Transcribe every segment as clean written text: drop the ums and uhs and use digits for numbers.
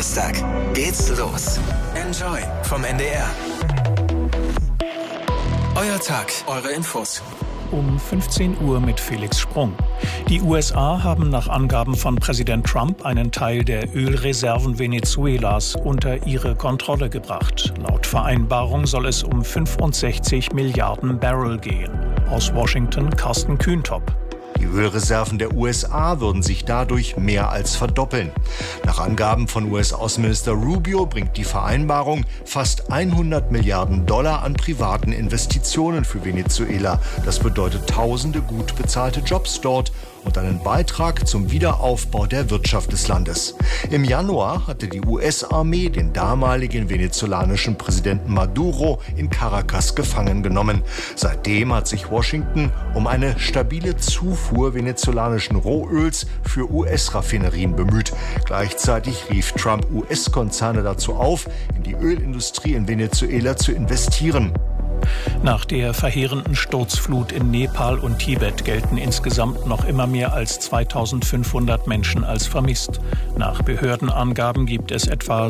Donnerstag geht's los. Enjoy vom NDR. Euer Tag, eure Infos. Um 15 Uhr mit Felix Sprung. Die USA haben nach Angaben von Präsident Trump einen Teil der Ölreserven Venezuelas unter ihre Kontrolle gebracht. Laut Vereinbarung soll es um 65 Milliarden Barrel gehen. Aus Washington Carsten Kühntop. Die Ölreserven der USA würden sich dadurch mehr als verdoppeln. Nach Angaben von US-Außenminister Rubio bringt die Vereinbarung fast 100 Milliarden Dollar an privaten Investitionen für Venezuela. Das bedeutet tausende gut bezahlte Jobs dort und einen Beitrag zum Wiederaufbau der Wirtschaft des Landes. Im Januar hatte die US-Armee den damaligen venezolanischen Präsidenten Maduro in Caracas gefangen genommen. Seitdem hat sich Washington um eine stabile Zufuhr venezolanischen Rohöls für US-Raffinerien bemüht. Gleichzeitig rief Trump US-Konzerne dazu auf, in die Ölindustrie in Venezuela zu investieren. Nach der verheerenden Sturzflut in Nepal und Tibet gelten insgesamt noch immer mehr als 2500 Menschen als vermisst. Nach Behördenangaben gibt es etwa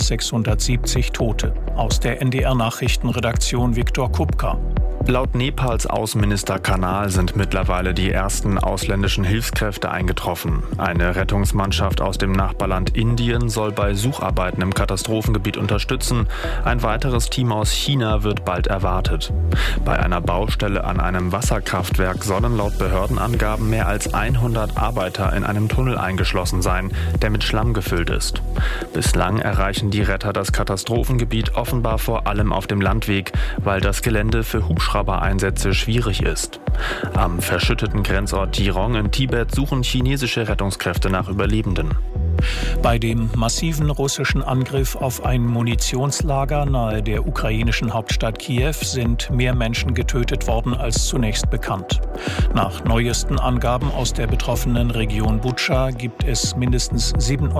670 Tote. Aus der NDR-Nachrichtenredaktion Viktor Kupka. Laut Nepals Außenminister Kanal sind mittlerweile die ersten ausländischen Hilfskräfte eingetroffen. Eine Rettungsmannschaft aus dem Nachbarland Indien soll bei Sucharbeiten im Katastrophengebiet unterstützen. Ein weiteres Team aus China wird bald erwartet. Bei einer Baustelle an einem Wasserkraftwerk sollen laut Behördenangaben mehr als 100 Arbeiter in einem Tunnel eingeschlossen sein, der mit Schlamm gefüllt ist. Bislang erreichen die Retter das Katastrophengebiet offenbar vor allem auf dem Landweg, weil das Gelände für Hubschraubereinsätze schwierig ist. Am verschütteten Grenzort Tirong in Tibet suchen chinesische Rettungskräfte nach Überlebenden. Bei dem massiven russischen Angriff auf ein Munitionslager nahe der ukrainischen Hauptstadt Kiew sind mehr Menschen getötet worden als zunächst bekannt. Nach neuesten Angaben aus der betroffenen Region Butscha gibt es mindestens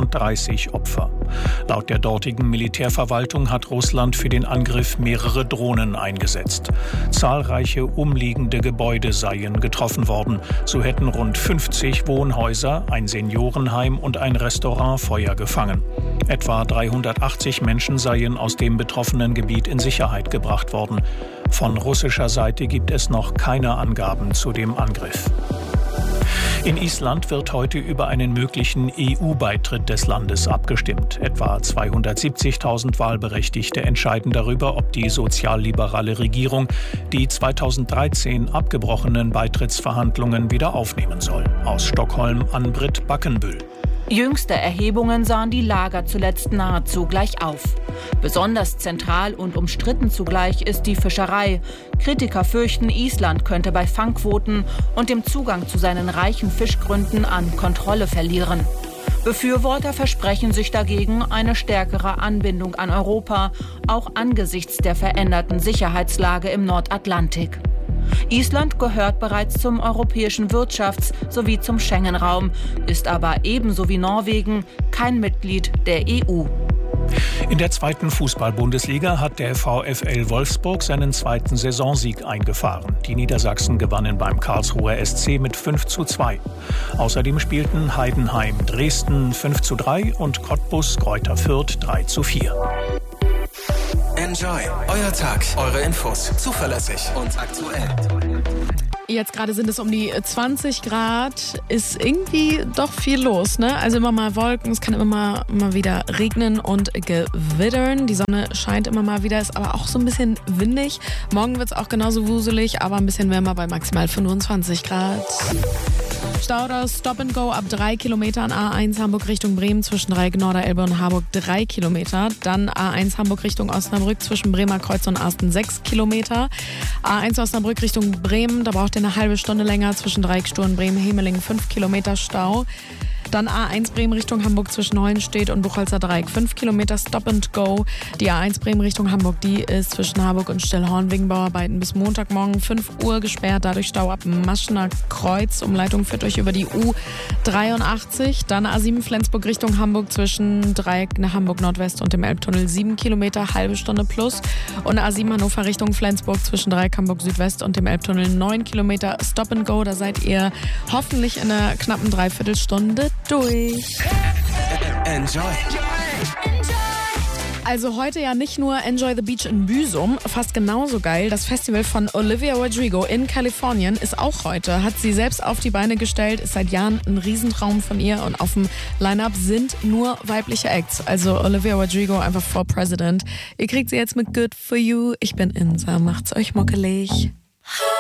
37 Opfer. Laut der dortigen Militärverwaltung hat Russland für den Angriff mehrere Drohnen eingesetzt. Zahlreiche umliegende Gebäude seien getroffen worden. So hätten rund 50 Wohnhäuser, ein Seniorenheim und ein Restaurant Feuer gefangen. Etwa 380 Menschen seien aus dem betroffenen Gebiet in Sicherheit gebracht worden. Von russischer Seite gibt es noch keine Angaben zu dem Angriff. In Island wird heute über einen möglichen EU-Beitritt des Landes abgestimmt. Etwa 270.000 Wahlberechtigte entscheiden darüber, ob die sozialliberale Regierung die 2013 abgebrochenen Beitrittsverhandlungen wieder aufnehmen soll. Aus Stockholm Ann-Britt Backenbüll. Jüngste Erhebungen sahen die Lager zuletzt nahezu gleich auf. Besonders zentral und umstritten zugleich ist die Fischerei. Kritiker fürchten, Island könnte bei Fangquoten und dem Zugang zu seinen reichen Fischgründen an Kontrolle verlieren. Befürworter versprechen sich dagegen eine stärkere Anbindung an Europa, auch angesichts der veränderten Sicherheitslage im Nordatlantik. Island gehört bereits zum europäischen Wirtschafts- sowie zum Schengen-Raum, ist aber ebenso wie Norwegen kein Mitglied der EU. In der zweiten Fußball-Bundesliga hat der VfL Wolfsburg seinen zweiten Saisonsieg eingefahren. Die Niedersachsen gewannen beim Karlsruher SC mit 5:2. Außerdem spielten Heidenheim Dresden 5:3 und Cottbus Greuther Fürth 3:4. Enjoy. Euer Tag, eure Infos. Zuverlässig und aktuell. Jetzt gerade sind es um die 20 Grad. Ist irgendwie doch viel los, ne? Also immer mal Wolken, es kann immer mal wieder regnen und gewittern. Die Sonne scheint immer mal wieder, ist aber auch so ein bisschen windig. Morgen wird es auch genauso wuselig, aber ein bisschen wärmer bei maximal 25 Grad. Staudaus Stop and Go ab 3 Kilometer an A1 Hamburg Richtung Bremen zwischen Dreieck Norderelbe und Harburg 3 Kilometer. Dann A1 Hamburg Richtung Osnabrück zwischen Bremer Kreuz und Asten 6 Kilometer. A1 Osnabrück Richtung Bremen, da braucht ihr eine halbe Stunde länger zwischen Dreieck Sturm, Bremen, Hemeling 5 Kilometer Stau. Dann A1 Bremen Richtung Hamburg zwischen Heuenstedt und Buchholzer Dreieck 5 Kilometer Stop and Go. Die A1 Bremen Richtung Hamburg, die ist zwischen Harburg und Stillhorn wegen Bauarbeiten bis Montagmorgen 5 Uhr gesperrt. Dadurch Stau ab Maschener Kreuz. Umleitung führt euch über die U83. Dann A7 Flensburg Richtung Hamburg zwischen Dreieck Hamburg Nordwest und dem Elbtunnel 7 Kilometer, halbe Stunde plus. Und A7 Hannover Richtung Flensburg zwischen Dreieck Hamburg Südwest und dem Elbtunnel 9 Kilometer Stop and Go. Da seid ihr hoffentlich in einer knappen Dreiviertelstunde durch. Enjoy. also heute ja nicht nur Enjoy the Beach in Büsum, fast genauso geil. Das Festival von Olivia Rodrigo in Kalifornien ist auch heute. Hat sie selbst auf die Beine gestellt, ist seit Jahren ein Riesentraum von ihr und auf dem Line-Up sind nur weibliche Acts. Also Olivia Rodrigo einfach for President. Ihr kriegt sie jetzt mit Good For You. Ich bin Insa, macht's euch muckelig.